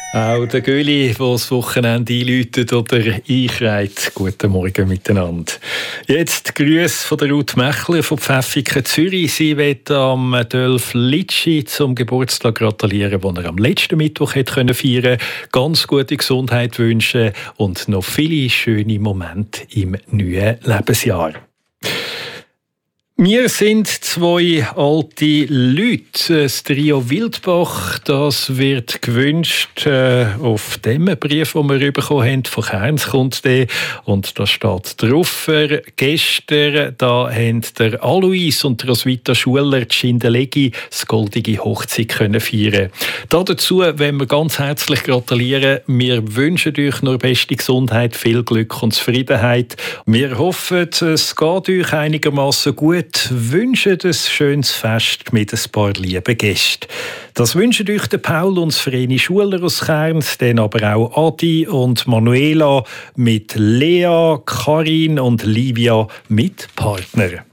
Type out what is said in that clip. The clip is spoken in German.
Auch der Göli, der das Wochenende einläutet oder einschreit. Guten Morgen miteinander. Jetzt Grüße von der Ruth Mechler von Pfäffiken, Zürich. Sie wird am Dolf Litschi zum Geburtstag gratulieren, den er am letzten Mittwoch hätte feiern können. Ganz gute Gesundheit wünschen und noch viele schöne Momente im neuen Lebensjahr. Wir sind zwei alte Leute. Das Trio Wildbach, das wird gewünscht auf dem Brief, den wir bekommen haben. Von Kerns kommt der. Und da steht drauf, gestern da haben der Alois und Roswitha Schuler die Schindelegi das goldige Hochzeit können feiern. Dazu wollen wir ganz herzlich gratulieren. Wir wünschen euch nur beste Gesundheit, viel Glück und Zufriedenheit. Wir hoffen, es geht euch einigermaßen gut. Wünschen ein schönes Fest mit ein paar lieben Gästen. Das wünschen euch der Paul und Vreni Schuler aus Kerns, dann aber auch Adi und Manuela mit Lea, Karin und Livia mit Partner.